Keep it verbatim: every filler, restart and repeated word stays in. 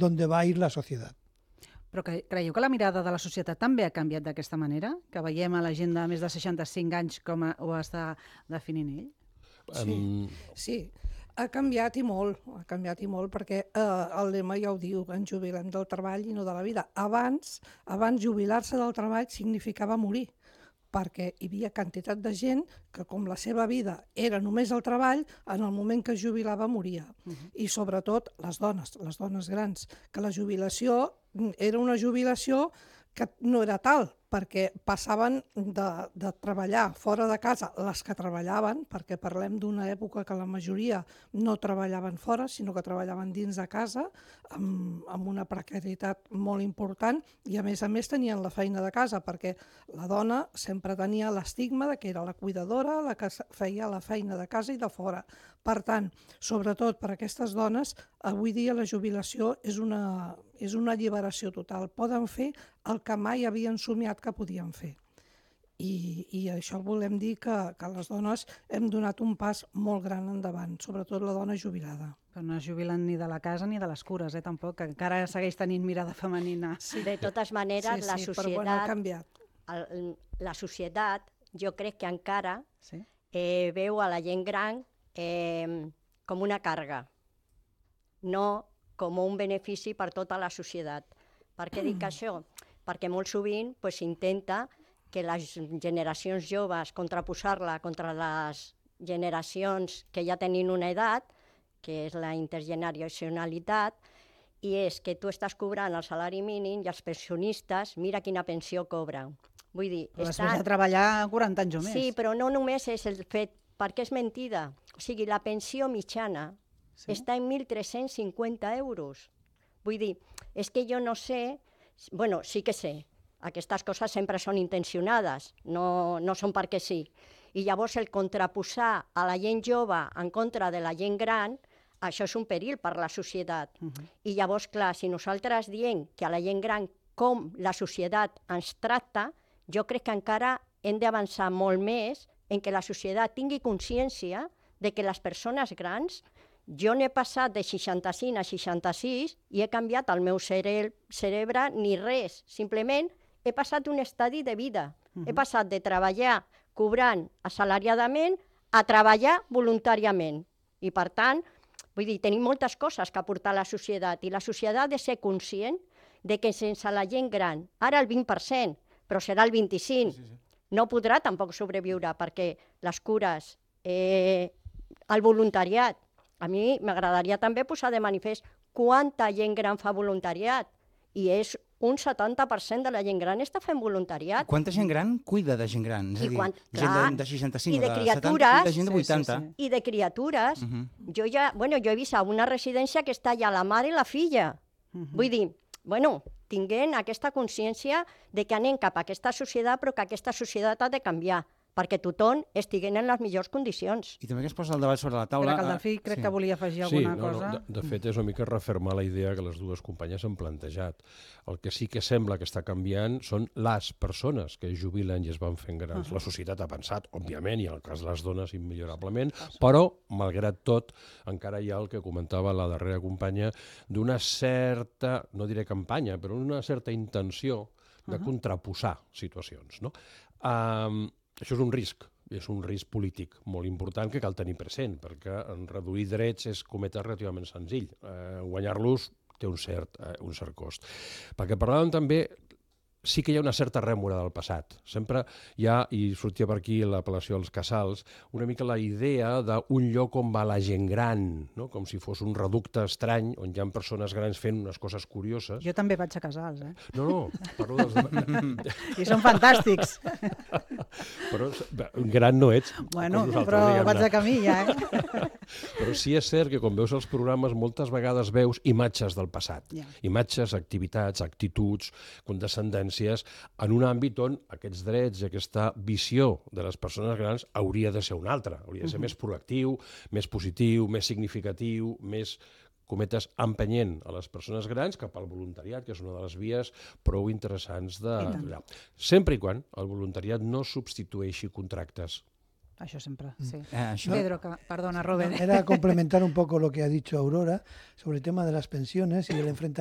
donde va a ir la sociedad. Però cre creieu que la mirada de la societat també ha canviat d'aquesta manera? Que veiem a la gent de més de seixanta-cinc anys com a, ho està definint ell? Sí, Um, sí, ha canviat i molt, ha canviat i molt, perquè eh, el lema ja ho diu, ens jubilem del treball i no de la vida. Abans, abans jubilar-se del treball significava morir, perquè hi havia quantitat de gent que, com la seva vida era només el treball, en el moment que es jubilava moria. Uh -huh. I sobretot les dones, les dones grans, que la jubilació era una jubilació que no era tal, perquè passaven de, de treballar fora de casa, les que treballaven, perquè parlem d'una època que la majoria no treballaven fora, sinó que treballaven dins de casa, amb, amb una precarietat molt important, i a més a més tenien la feina de casa, perquè la dona sempre tenia l'estigma de que era la cuidadora, la que feia la feina de casa i de fora. Per tant, sobretot per a aquestes dones, avui dia la jubilació és una, és una alliberació total. Poden fer el que mai havien somiat que podien fer. I, i això volem dir que, que les dones hem donat un pas molt gran endavant, sobretot la dona jubilada. Però no es jubilen ni de la casa ni de les cures, eh, tampoc, que encara segueix tenint mirada femenina. Sí. De totes maneres, sí, sí, la però societat, bueno, ha canviat. el, la societat, jo crec que encara Sí? eh, veu a la gent gran eh, com una càrrega, no com un benefici per tota la societat. Per què dic això? Perquè molt sovint s'intenta pues, que les generacions joves, contraposar-la contra les generacions que ja tenen una edat, que és la intergeneracionalitat, i és que tu estàs cobrant el salari mínim i els pensionistes, mira quina pensió cobren. Vull dir, Però estan... després de treballar quaranta anys o més. Sí, però no només és el fet, perquè és mentida. O sigui, la pensió mitjana sí? està en mil tres-cents cinquanta euros. Vull dir, és que jo no sé... Bueno, sí que sé. Aquestes coses sempre són intencionades, no, no són perquè sí. I llavors el contraposar a la gent jove en contra de la gent gran, això és un perill per la societat. Uh -huh. I llavors, clar, si nosaltres diem que a la gent gran com la societat ens tracta, jo crec que encara hem d'avançar molt més en que la societat tingui consciència de que les persones grans, jo n'he passat de seixanta-cinc a seixanta-sis i he canviat el meu cere cerebre ni res, simplement he passat un estadi de vida. Uh -huh. He passat de treballar cobrant assalariadament a treballar voluntàriament. I per tant, vull dir, tenim moltes coses que aportar a la societat i la societat ha de ser conscient de que sense la gent gran, ara el vint per cent, però serà el vint-i-cinc per cent, sí, sí, sí. No podrà tampoc sobreviure perquè les cures, eh, el voluntariat, a mi m'agradaria també posar de manifest quanta gent gran fa voluntariat i és un setanta per cent de la gent gran està fent voluntariat. Quanta gent gran cuida de gent gran? És I a dir, quan, gent clar, de, de seixanta-cinc i de o de criatures, setanta, i de gent de vuitanta. Sí, sí, sí. I de criatures. Uh -huh. Jo ja, bueno, jo he vist a una residència que està allà la mare i la filla. Uh -huh. Vull dir, bueno, tinguent aquesta consciència de que anem cap a aquesta societat, però que aquesta societat ha de canviar, perquè tothom estiguen en les millors condicions. I també que es posa el debat sobre la taula... Crec que el Delfí crec sí. que volia afegir Sí, alguna no, cosa. no, de, de fet, és una mica refermar la idea que les dues companyes han plantejat. El que sí que sembla que està canviant són les persones que es jubilen i es van fent grans. Uh -huh. La societat ha pensat, òbviament, i en el cas de les dones immillorablement, però, malgrat tot, encara hi ha el que comentava la darrera companya, d'una certa, no diré campanya, però una certa intenció de uh -huh. contraposar situacions, no? Um, Això és un risc, és un risc polític molt important que cal tenir present, perquè en reduir drets és cometa relativament senzill. Eh, guanyar-los té un cert, eh, un cert cost. Perquè parlàvem també, sí que hi ha una certa rèmora del passat. Sempre hi ha, i sortia per aquí l'apel·lació als casals, una mica la idea d'un lloc on va la gent gran, no? Com si fos un reducte estrany, on hi ha persones grans fent unes coses curioses. Jo també vaig a casals, eh? No, no, parlo dels... I són fantàstics. Però gran no ets. Bueno, però vaig de camí ja, eh? Però sí és cert que quan veus els programes moltes vegades veus imatges del passat. Yeah. Imatges, activitats, actituds, condescendències, en un àmbit on aquests drets i aquesta visió de les persones grans hauria de ser un altre. Hauria de ser uh-huh. més proactiu, més positiu, més significatiu, més, cometes, empenyent a les persones grans cap al voluntariat, que és una de les vies prou interessants de... Sempre i quan el voluntariat no substitueixi contractes. Això sempre, sí. Eh, això... Pedro, que... perdona, Robert. Era complementar un poco lo que ha dicho Aurora sobre el tema de las pensiones y el enfrentamiento